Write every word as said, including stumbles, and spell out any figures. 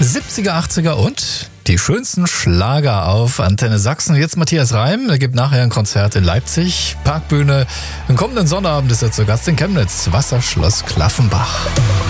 siebziger, achtziger und die schönsten Schlager auf Antenne Sachsen. Jetzt Matthias Reim, er gibt nachher ein Konzert in Leipzig, Parkbühne. Am kommenden Sonnabend ist er zu Gast in Chemnitz, Wasserschloss Klaffenbach.